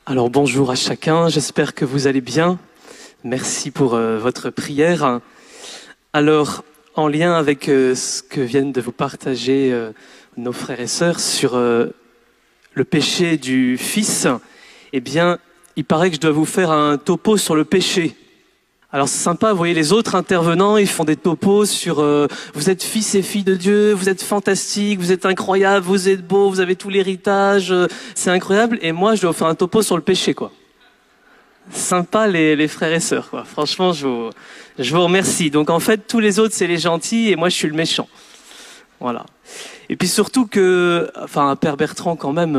Alors bonjour à chacun, j'espère que vous allez bien. Merci pour votre prière. Alors, en lien avec ce que viennent de vous partager nos frères et sœurs sur le péché du Fils, eh bien, il paraît que je dois vous faire un topo sur le péché. Alors c'est sympa, vous voyez les autres intervenants, ils font des topos sur vous êtes fils et filles de Dieu, vous êtes fantastiques, vous êtes incroyables, vous êtes beaux, vous avez tout l'héritage, c'est incroyable. Et moi, je dois vous faire un topo sur le péché, quoi. Sympa les frères et sœurs, quoi. Franchement, je vous remercie. Donc en fait, tous les autres, c'est les gentils et moi, je suis le méchant. Voilà. Et puis surtout que, enfin, Père Bertrand, quand même,